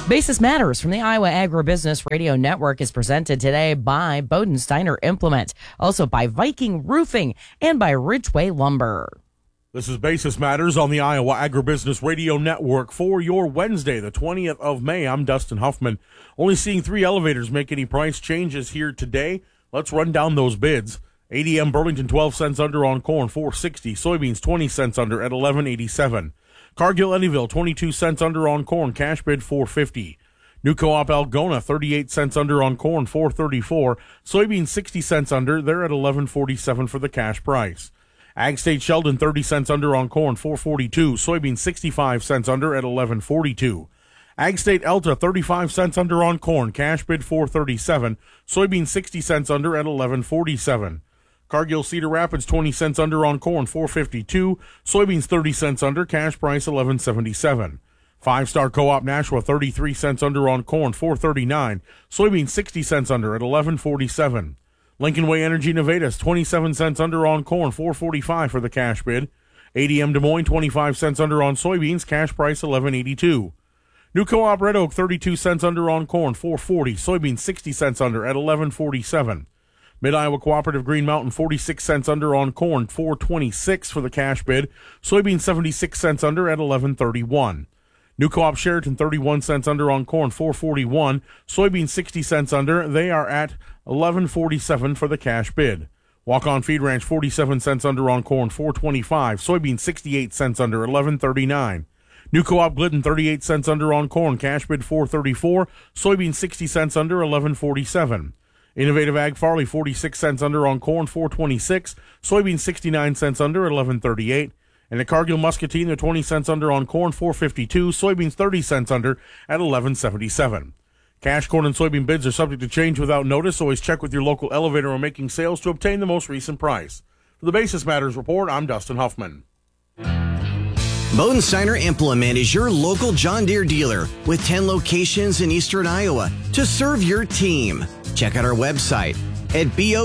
Basis Matters from the Iowa Agribusiness Radio Network is presented today by Bodensteiner Implement, also by Viking Roofing, and by Ridgeway Lumber. This is Basis Matters on the Iowa Agribusiness Radio Network for your Wednesday, the 20th of May. I'm Dustin Huffman. Only seeing 3 elevators make any price changes here today. Let's run down those bids. ADM Burlington 12 cents under on corn, $4.60. Soybeans 20 cents under at $11.87. Cargill Eddyville 22 cents under on corn, cash bid $4.50. New Co-op Algona 38 cents under on corn, $4.34. Soybeans 60 cents under, they're at $11.47 for the cash price. Ag State Sheldon 30 cents under on corn, $4.42. Soybeans 65 cents under at $11.42. Ag State Elta 35 cents under on corn, cash bid $4.37. Soybeans 60 cents under at $11.47. Cargill Cedar Rapids 20 cents under on corn, $4.52. Soybeans 30 cents under, cash price $11.77. 5-Star Co-op Nashua 33 cents under on corn, $4.39. Soybeans 60 cents under at $11.47. Lincoln Way Energy Nevada 27 cents under on corn, $4.45 for the cash bid. ADM Des Moines 25 cents under on soybeans, cash price $11.82. New Co-op Red Oak 32 cents under on corn, $4.40. Soybeans 60 cents under at $11.47. Mid-Iowa Cooperative Green Mountain 46 cents under on corn, $4.26 for the cash bid. Soybeans 76 cents under at $11.31. New Co-op Sheraton 31 cents under on corn, $4.41. Soybeans 60 cents under, they are at $11.47 for the cash bid. Walk-On Feed Ranch 47 cents under on corn, $4.25. Soybeans 68 cents under, $11.39. New Co-op Glidden 38 cents under on corn, cash bid $4.34. Soybeans 60 cents under, $11.47. Innovative Ag Farley 46 cents under on corn, $4.26. Soybeans 69 cents under, $11.38. And the Cargill Muscatine, they're 20 cents under on corn, $4.52. Soybeans 30 cents under at $11.77. Cash corn and soybean bids are subject to change without notice. Always check with your local elevator on making sales to obtain the most recent price. For the Basis Matters Report, I'm Dustin Huffman. Bodensteiner Implement is your local John Deere dealer with 10 locations in eastern Iowa to serve your team. Check out our website at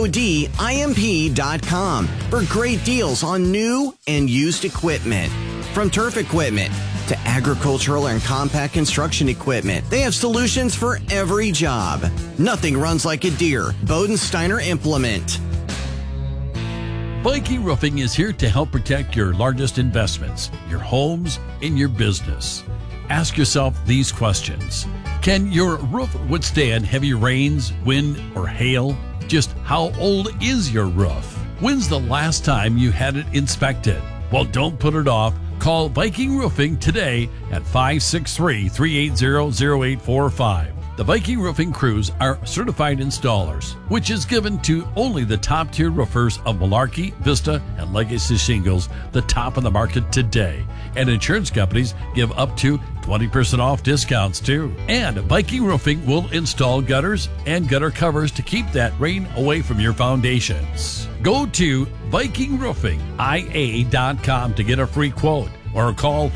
bodimp.com for great deals on new and used equipment. From turf equipment to agricultural and compact construction equipment, they have solutions for every job. Nothing runs like a Deere. Bodensteiner Implement. Viking Roofing is here to help protect your largest investments, your homes, and your business. Ask yourself these questions. Can your roof withstand heavy rains, wind, or hail? Just how old is your roof? When's the last time you had it inspected? Well, don't put it off. Call Viking Roofing today at 563-380-0845. The Viking Roofing crews are certified installers, which is given to only the top-tier roofers of Malarkey, Vista, and Legacy Shingles, the top of the market today. And insurance companies give up to 20% off discounts, too. And Viking Roofing will install gutters and gutter covers to keep that rain away from your foundations. Go to VikingRoofingIA.com to get a free quote or call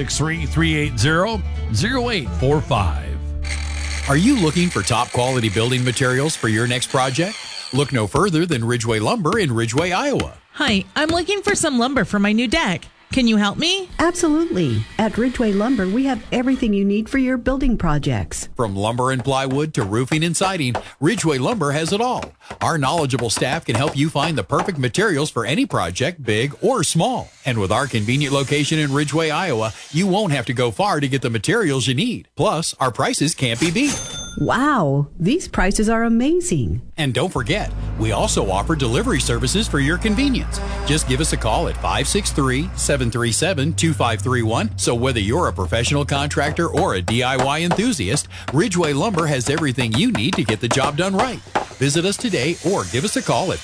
563-380-0845. Are you looking for top quality building materials for your next project? Look no further than Ridgeway Lumber in Ridgeway, Iowa. Hi, I'm looking for some lumber for my new deck. Can you help me? Absolutely. At Ridgeway Lumber, we have everything you need for your building projects. From lumber and plywood to roofing and siding, Ridgeway Lumber has it all. Our knowledgeable staff can help you find the perfect materials for any project, big or small. And with our convenient location in Ridgeway, Iowa, you won't have to go far to get the materials you need. Plus, our prices can't be beat. Wow, these prices are amazing. And don't forget, we also offer delivery services for your convenience. Just give us a call at 563-737-2531. So whether you're a professional contractor or a DIY enthusiast, Ridgeway Lumber has everything you need to get the job done right. Visit us today or give us a call at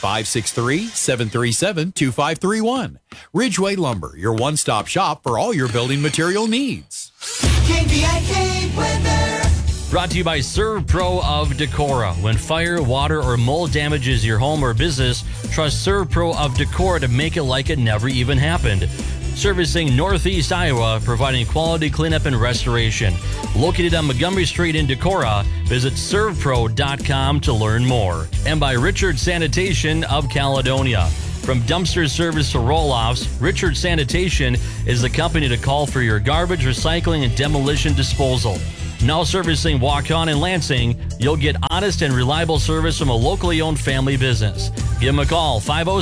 563-737-2531. Ridgeway Lumber, your one-stop shop for all your building material needs. KVIK weather. Brought to you by ServPro of Decorah. When fire, water, or mold damages your home or business, trust ServPro of Decorah to make it like it never even happened. Servicing Northeast Iowa, providing quality cleanup and restoration. Located on Montgomery Street in Decorah, visit servpro.com to learn more. And by Richard Sanitation of Caledonia. From dumpster service to roll-offs, Richard Sanitation is the company to call for your garbage, recycling, and demolition disposal. Now servicing Waukon and Lansing, you'll get honest and reliable service from a locally owned family business. Give them a call,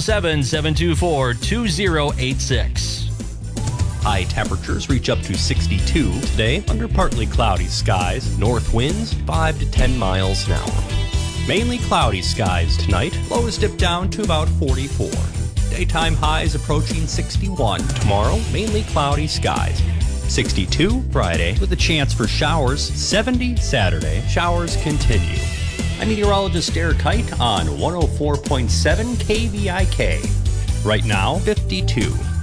507-724-2086. High temperatures reach up to 62 today under partly cloudy skies. North winds 5 to 10 miles an hour. Mainly cloudy skies tonight. Lows dip down to about 44. Daytime highs approaching 61. Tomorrow, mainly cloudy skies. 62 Friday with a chance for showers. 70 Saturday. Showers continue. I'm meteorologist Eric Kite on 104.7 KVIK. Right now, 52.